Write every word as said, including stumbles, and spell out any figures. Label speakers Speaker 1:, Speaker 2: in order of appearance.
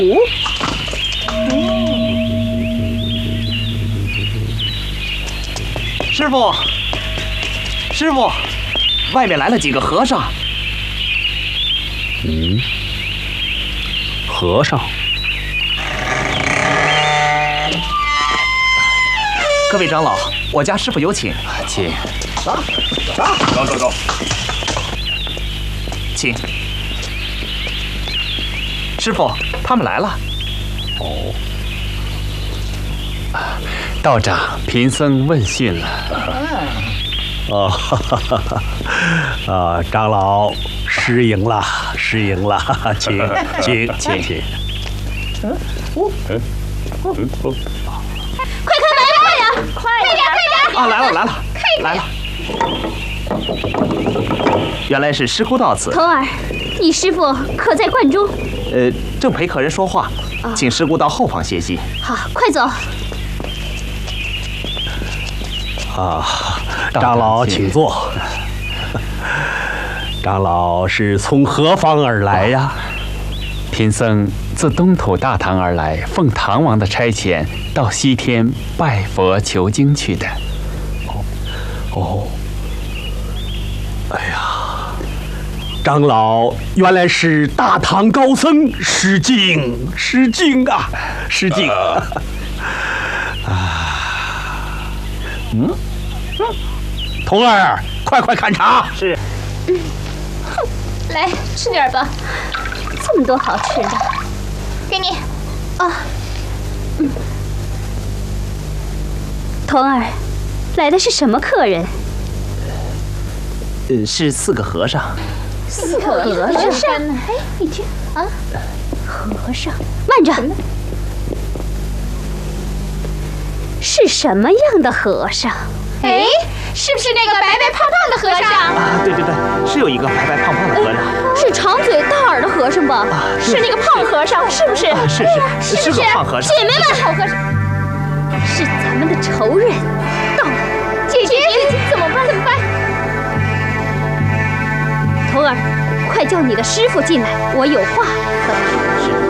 Speaker 1: 师傅，师傅，外面来了几个和尚。
Speaker 2: 嗯，和尚。
Speaker 1: 各位长老，我家师傅有请。
Speaker 2: 请。
Speaker 3: 啊啊！走走走。
Speaker 1: 请。师傅，他们来了。
Speaker 2: 哦。道长，贫僧问讯了。
Speaker 4: 哦，哈哈哈哈啊，长老失迎了，失迎了，请请请请。
Speaker 5: 嗯，哦，嗯，哦，哦，快开门，快点，快点，快点！
Speaker 1: 啊，来了来了，来了。原来是师姑到此。
Speaker 5: 童儿，你师父可在观中？
Speaker 1: 呃，正陪客人说话，请师姑到后房歇息。
Speaker 5: 好，快走。
Speaker 4: 啊，长老请坐。长老是从何方而来呀？
Speaker 2: 贫僧自东土大唐而来，奉唐王的差遣，到西天拜佛求经去的。
Speaker 4: 哦，哦，哎呀，长老原来是大唐高僧，失敬失敬啊，失敬。啊，嗯，童儿，快快看茶。
Speaker 1: 是。
Speaker 5: 嗯，哼，来吃点吧，这么多好吃的，给你。啊，嗯。童儿，来的是什么客人？
Speaker 1: 呃，是四个和尚。
Speaker 5: 四个和尚？哎，你听啊，和尚，慢着。是什么样的和尚？哎，是不是那个白白胖胖的和尚？
Speaker 1: 啊，对对对，是有一个白白胖胖的和尚。
Speaker 5: 是长嘴大耳的和尚吧？啊、是那个胖和尚，是不是？
Speaker 1: 啊、是是是个胖和尚。
Speaker 5: 姐妹们，好和尚，是咱们的仇人到了。姐姐，怎么办？怎么办？童儿，快叫你的师傅进来，我有话和他说。